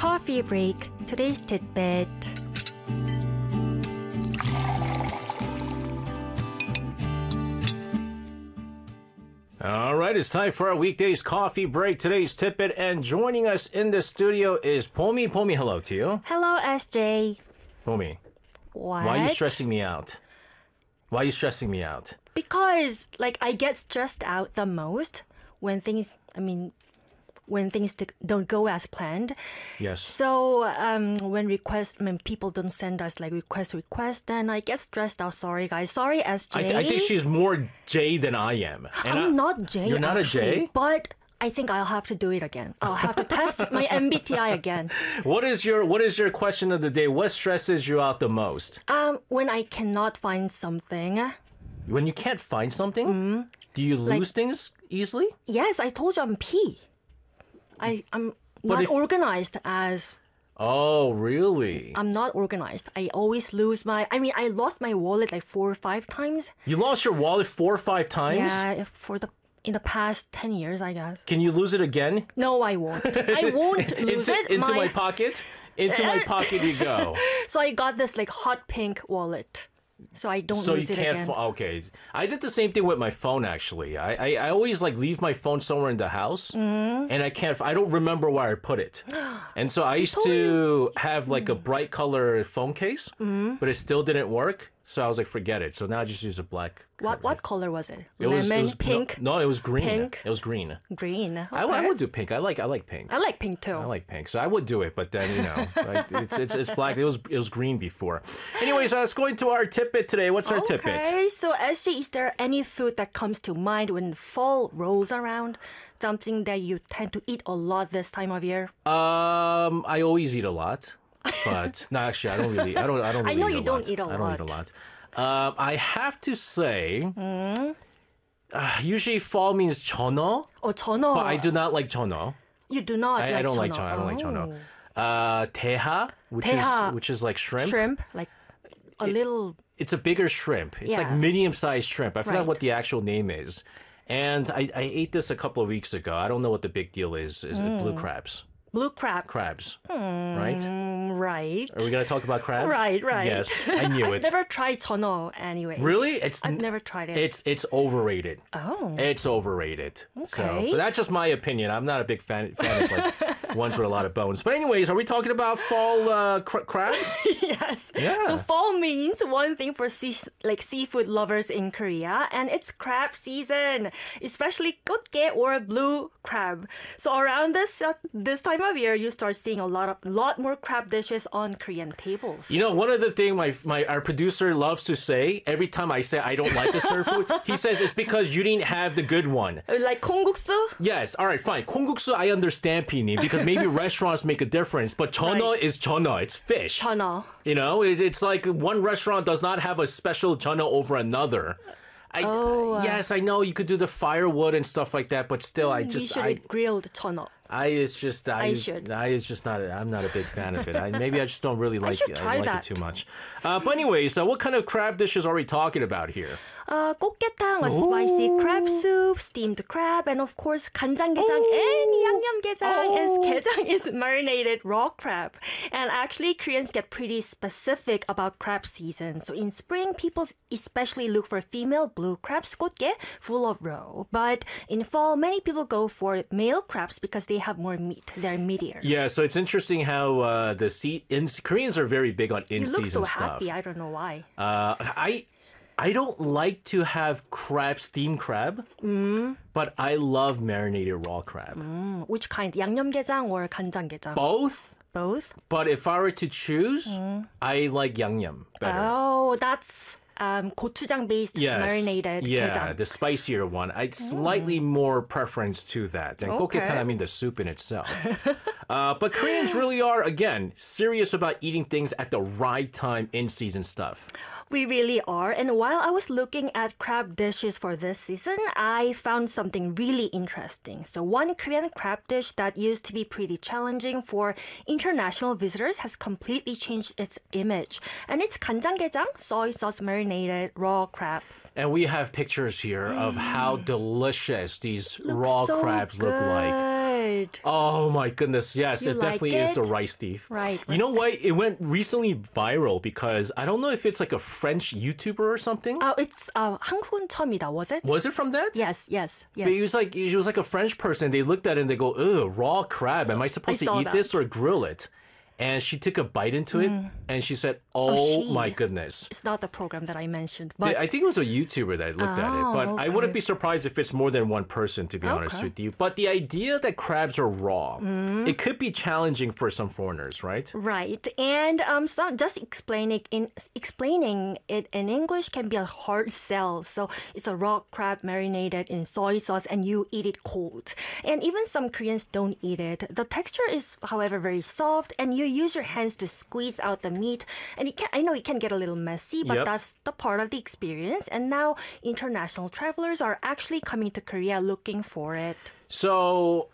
Coffee break. Today's tidbit. All right, it's time for our weekdays coffee break. Today's tidbit, and joining us in the studio is Pomi. Pomi, hello to you. Hello, SJ. Pomi, What? why are you stressing me out? Why are you stressing me out? Because, I get stressed out the most when things don't go as planned. Yes. So when people don't send us requests, then I get stressed out. Sorry, guys. Sorry, SJ. I think she's more J than I am. And I'm not J. You're not actually, a J? But I think I'll have to do it again. I'll have to test my MBTI again. What is your question of the day? What stresses you out the most? When I cannot find something. When you can't find something? Do you lose things easily? Yes, I told you I'm P. I'm not organized as... Oh, really? I'm not organized. I always lose I lost my wallet 4 or 5 times. You lost your wallet 4 or 5 times? Yeah, in the past 10 years, I guess. Can you lose it again? No, I won't. I won't lose it. Into my pocket? Into my pocket you go. So I got this hot pink wallet. So I don't lose it again. Okay. I did the same thing with my phone, actually. I always leave my phone somewhere in the house, and I don't remember where I put it. And so I used to have a bright color phone case, but it still didn't work. So I was like, forget it. So now I just use a black. What color was it? It was pink? No, it was green. Pink? It was green. Green. Okay. I would do pink. I like pink. I like pink too. I like pink, so I would do it, but then it's black. It was green before. Anyways, let's go into our tidbit today. What's our tidbit? Okay, so SJ, is there any food that comes to mind when fall rolls around? Something that you tend to eat a lot this time of year? I always eat a lot, but no, actually, I don't really. I don't really. I know eat you a don't lot. eat a lot. I don't eat a lot. I have to say, usually fall means 전어. Oh, 전어. But I do not like 전어. You do not like I don't 전어. like 전어. I don't like 전어. 대하, which is like shrimp. Shrimp, a little. It's a bigger shrimp. It's like medium-sized shrimp. I forgot what the actual name is. And I ate this a couple of weeks ago. I don't know what the big deal is. Is it blue crabs? Blue crab. Crabs, right? Right. Are we going to talk about crabs? Right. Yes, I knew it. I've never tried 전어 anyway. Really? I've never tried it. It's overrated. Oh. It's overrated. Okay. So, but that's just my opinion. I'm not a big fan of ones with a lot of bones. But anyways, are we talking about fall crabs? Yes. Yeah. So fall means one thing for seafood lovers in Korea, and it's crab season, especially 꽃게 or blue crab. So around this time of year, you start seeing a lot more crab dishes on Korean tables. You know, one of the things our producer loves to say every time I say I don't like the surf food, he says it's because you didn't have the good one. Like 콩국수? Yes, all right, fine. 콩국수, I understand, Pini, because maybe restaurants make a difference, but 전어 is 전어. It's fish. 전어. You know, it's like one restaurant does not have a special 전어 over another. Yes, I know you could do the firewood and stuff like that, but still, We should eat grilled 전어. I'm not a big fan of it. Maybe I just don't really like it too much. But anyways, what kind of crab dishes are we talking about here? 꽃게탕, a spicy crab soup, steamed crab, and of course 간장게장 and 양념게장. Gejang is marinated raw crab. And actually, Koreans get pretty specific about crab season. So in spring, people especially look for female blue crabs, 꽃게, full of roe. But in fall, many people go for male crabs because they have more meat. They're meatier. Yeah, so it's interesting how Koreans are very big on in-season stuff. You look so stuff. happy. I don't know why. I don't like to have steamed crab, but I love marinated raw crab. Which kind? 양념게장 or 간장게장? Both. Both? But if I were to choose, I like 양념 better. Oh, that's gochujang-based marinated 게장. The spicier one. I'd slightly more preference to that. And koketang, I mean the soup in itself. But Koreans really are, again, serious about eating things at the right time in season stuff. We really are. And while I was looking at crab dishes for this season, I found something really interesting. So one Korean crab dish that used to be pretty challenging for international visitors has completely changed its image. And it's 간장게장, soy sauce marinated raw crab. And we have pictures here of how delicious these raw crabs look like. good. Oh my goodness, yes, You it definitely like is the it? rice thief. Right, You know what? It went recently viral because I don't know if it's like a French YouTuber or something. Oh, it's 한국은 처음이다, was it? Was it from that? Yes, yes, yes. But he was like a French person. They looked at it and they go, "Ugh, raw crab. Am I supposed to saw eat that. this or grill it?" And she took a bite into it and she said, "Oh, she. my goodness." It's not the program that I mentioned, but I think it was a YouTuber that looked at it, but I wouldn't be surprised if it's more than one person, to be honest Okay. with you. But the idea that crabs are raw, it could be challenging for some foreigners, right? right. And so just explaining it in English can be a hard sell. So it's a raw crab marinated in soy sauce, and you eat it cold. And even some Koreans don't eat it. The texture is, however, very soft, and you use your hands to squeeze out the meat. And I know it can get a little messy, but Yep. that's the part of the experience. And now international travelers are actually coming to Korea looking for it. So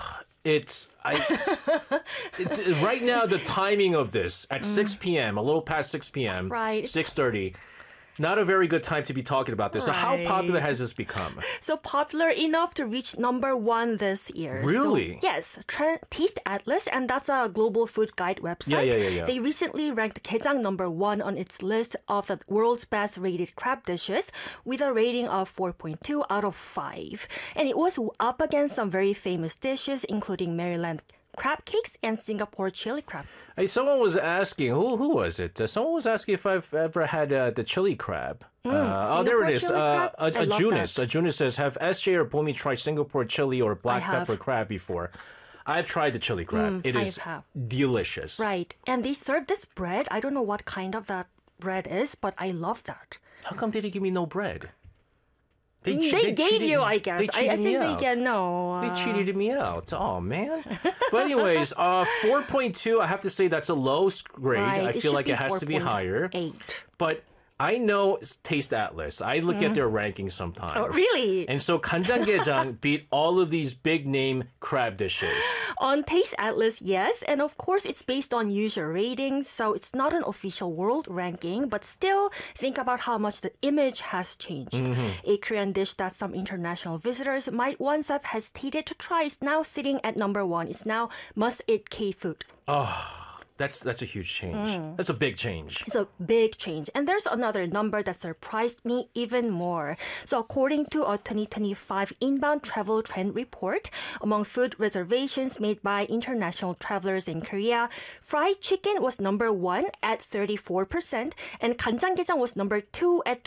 right now the timing of this at 6 p.m., a little past 6 p.m., Right. 6:30. Not a very good time to be talking about this. So how Right. popular has this become? So popular enough to reach #1 this year. Really? So, yes. Taste Atlas, and that's a global food guide website. Yeah. They recently ranked Gaejang #1 on its list of the world's best rated crab dishes with a rating of 4.2 out of 5. And it was up against some very famous dishes, including Maryland crab cakes and Singapore chili crab. Hey, someone was asking, who was it? Someone was asking if I've ever had the chili crab. There it is. Singapore chili crab? I love Junis. that. Junis says, have SJ or Bomi tried Singapore chili or black have. pepper crab before? I've tried the chili crab. It I is have. delicious. Right. And they serve this bread. I don't know what kind of that bread is, but I love that. How come they didn't give me no bread? They gave cheated- you, I guess. They cheated I me think out. they get no. They cheated me out. Oh man. But anyways, 4.2. I have to say that's a low grade. Right. I feel should like it has to be higher. 4.8. But I know Taste Atlas. I look at their rankings sometimes. Oh, really? And so 간장게장 beat all of these big name crab dishes. On Taste Atlas, yes. And of course, it's based on user ratings, so it's not an official world ranking, but still, think about how much the image has changed. A Korean dish that some international visitors might once have hesitated to try is now sitting at #1. It's now must-eat K-food. That's a huge change. That's a big change. It's a big change. And there's another number that surprised me even more. So according to a 2025 Inbound Travel Trend Report, among food reservations made by international travelers in Korea, fried chicken was #1 at 34%, and 간장게장 was #2 at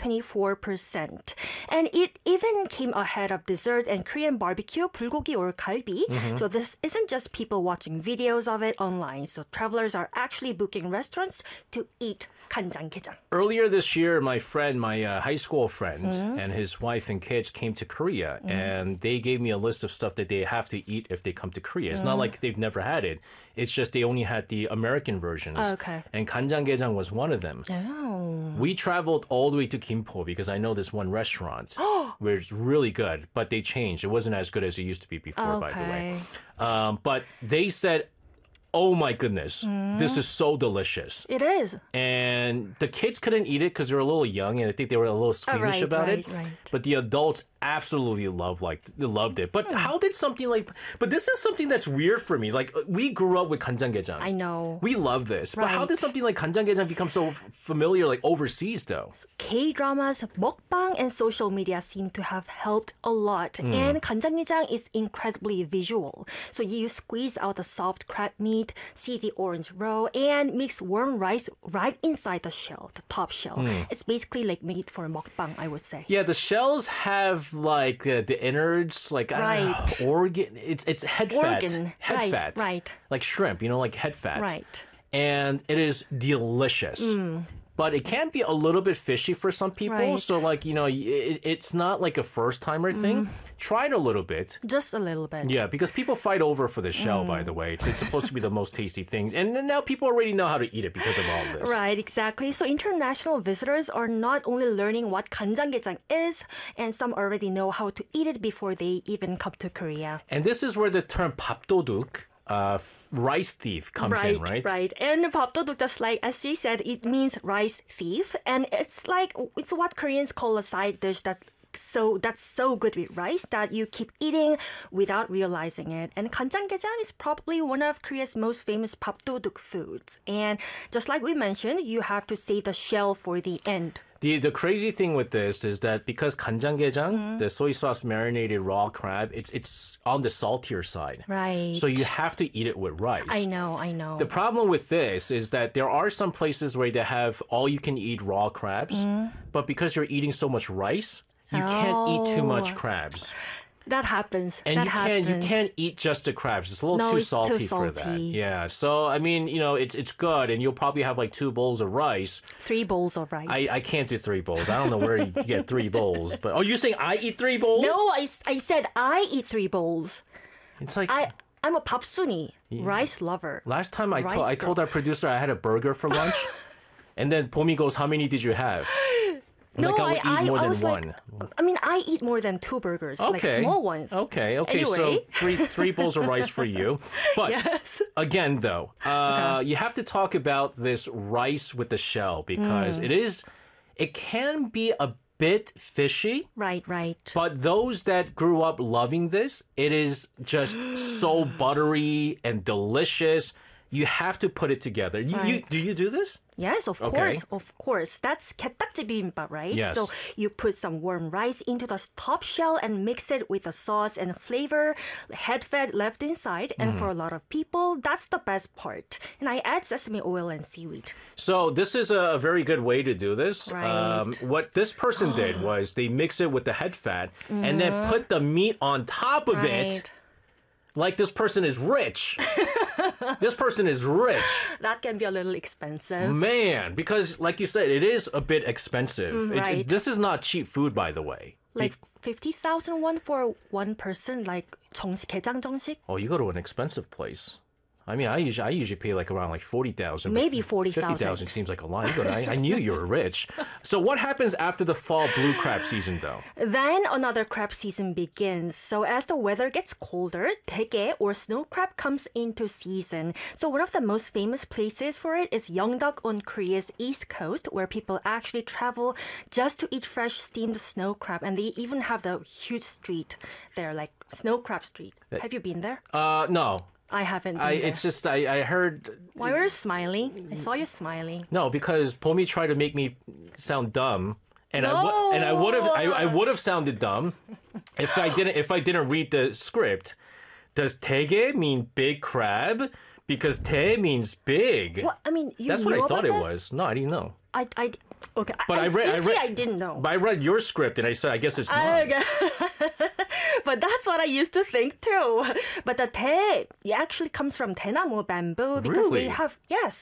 24%. And it even came ahead of dessert and Korean barbecue, bulgogi or galbi. So this isn't just people watching videos of it online. So travelers are actually booking restaurants to eat 간장게장. Earlier this year, my high school friend, and his wife and kids came to Korea, and they gave me a list of stuff that they have to eat if they come to Korea. It's not like they've never had it. It's just they only had the American versions. Okay. And 간장게장 was one of them. Oh. We traveled all the way to Gimpo because I know this one restaurant where it's really good, but they changed. It wasn't as good as it used to be before, by the way. But they said, oh my goodness, this is so delicious. It is. And the kids couldn't eat it because they were a little young and I think they were a little squeamish about it. Right. But the adults absolutely loved it. But how did something but this is something that's weird for me. Like we grew up with 간장게장. I know. We love this. But how Right. did something like 간장게장 become so familiar like overseas though? K-dramas, mukbang, and social media seem to have helped a lot. And 간장게장 is incredibly visual. So you squeeze out the soft crab meat, see the orange roe, and mix warm rice right inside the shell, the top shell. It's basically like made for mukbang, I would say. Yeah, the shells have like the innards, like I don't know, organ. It's head Organ. fat, Right, fat, right. like shrimp. Like head fat, Right. And it is delicious. But it can be a little bit fishy for some people. Right. So it's not like a first timer thing. Try it a little bit. Just a little bit. Yeah, because people fight over for the shell, by the way. It's supposed to be the most tasty thing. And then now people already know how to eat it because of all this. Right, exactly. So international visitors are not only learning what 간장게장 is, and some already know how to eat it before they even come to Korea. And this is where the term 밥도둑, rice thief comes in, right? Right. And 밥도둑, just like as she said, it means rice thief, and it's what Koreans call a side dish that that's so good with rice that you keep eating without realizing it. And 간장게장 is probably one of Korea's most famous 밥도둑 foods. And just like we mentioned, you have to save the shell for the end. The crazy thing with this is that because 간장게장, the soy sauce marinated raw crab, it's on the saltier side. Right. So you have to eat it with rice. I know. The problem with this is that there are some places where they have all you can eat raw crabs, but because you're eating so much rice, you can't eat too much crabs. That happens. And you can't eat just the crabs. It's a little too salty for that. Yeah. So I mean, it's good, and you'll probably have like 2 bowls of rice. 3 bowls of rice. I can't do 3 bowls. I don't know where you get 3 bowls. But you're saying I eat 3 bowls? No, I said I eat 3 bowls. It's like I'm a papsuni, rice lover. Last time I told our producer I had a burger for lunch, and then Pomi goes, "How many did you have?" No, like I would eat more than one. I eat more than 2 burgers, like small ones. Okay. Anyway. So three bowls of rice for you. But yes. again, though, you have to talk about this rice with the shell because it can be a bit fishy. Right. But those that grew up loving this, it is just so buttery and delicious. You have to put it together. Do you do this? Yes, of course. That's getakji bibimbap, right? Yes. So you put some warm rice into the top shell and mix it with the sauce and flavor, head fat left inside. And for a lot of people, that's the best part. And I add sesame oil and seaweed. So this is a very good way to do this. Right. What this person did was they mix it with the head fat and then put the meat on top of it. Like this person is rich. This person is rich. That can be a little expensive. Man, because like you said, it is a bit expensive. Right. This is not cheap food, by the way. Like 50,000 won for one person, like 게장 정식? Oh, you go to an expensive place. I mean, I usually pay like around like 40,000. Maybe 40,000. 50,000 seems like a lot. I knew you were rich. So what happens after the fall blue crab season, though? Then another crab season begins. So as the weather gets colder, 대게 or snow crab comes into season. So one of the most famous places for it is Yeongdeok on Korea's east coast, where people actually travel just to eat fresh steamed snow crab. And they even have the huge street there, like Snow Crab Street. Have you been there? No. I haven't been there. It's just, I heard... Why were you smiling? I saw you smiling. No, because Pomi tried to make me sound dumb. And No! I would have sounded dumb if I didn't read the script. Does 대게 mean big crab? Because 대 means big. What? I mean, you That's knew what I thought it about that? was. No, I didn't know. Okay. But I didn't know. But I read your script and I said, I guess it's not. Okay. But that's what I used to think too. But the 대 actually comes from 대나무 bamboo because Really? they have,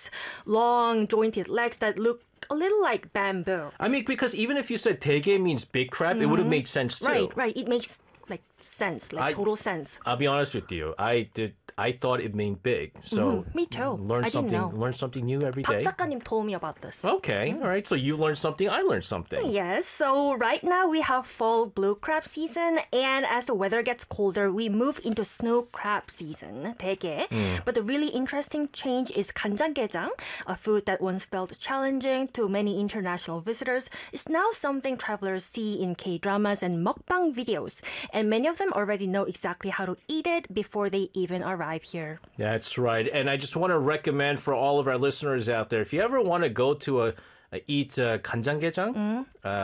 long jointed legs that look a little like bamboo. I mean, because even if you said 대게 means big crab, it would have made sense too. Right. It makes like sense, total sense. I'll be honest with you. I thought it meant big. So Me too. learn I something. didn't know. Learn something new every day. 박 작가님 told me about this. Okay, all right. So you learned something. I learned something. Yes, so right now we have fall blue crab season, and as the weather gets colder, we move into snow crab season, 대게. But the really interesting change is 간장게장, a food that once felt challenging to many international visitors, is now something travelers see in K-dramas and mukbang videos, and many of them already know exactly how to eat it before they even arrive here. That's right. And I just want to recommend for all of our listeners out there, if you ever want to go to eat 간장게장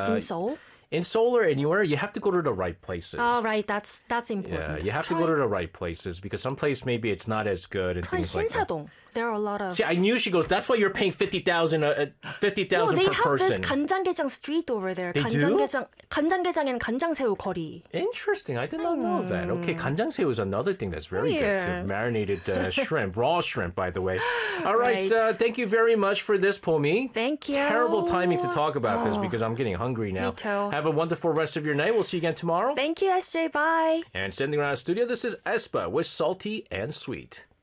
In Seoul? or anywhere, you have to go to the right places. Oh, right. That's important. Yeah, you have to go to the right places because some place maybe it's not as good and Try things like that. 신사동. There are a lot of... See, I knew she goes, that's why you're paying 50,000 No, per they have person. this 간장게장 street over there. They do? 간장게장 and 간장새우 거리. Interesting. I did not know that. Okay, 간장새우 is another thing that's very good too. Yeah. Marinated shrimp, raw shrimp, by the way. All right. Right. Thank you very much for this, Pomi. Thank you. Terrible timing to talk about this because I'm getting hungry now. Me too. Have a wonderful rest of your night. We'll see you again tomorrow. Thank you, SJ. Bye. And sending around the studio, this is Espa with Salty and Sweet.